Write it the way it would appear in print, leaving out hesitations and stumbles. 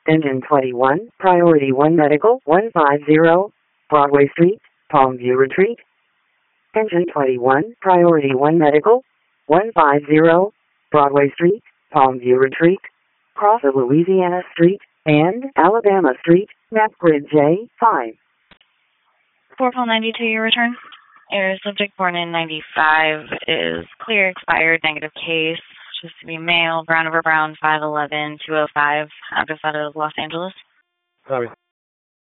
Engine 21, Priority 1 Medical, 150, Broadway Street, Palmview Retreat. Engine 21, Priority 1 Medical, 150, Broadway Street, Palmview Retreat. Cross of Louisiana Street and Alabama Street, map grid J5. 492, your return. Air subject born in 95 is clear, expired, negative case. Just to be male, brown over brown, 5'11", 205, address out of Los Angeles. Copy.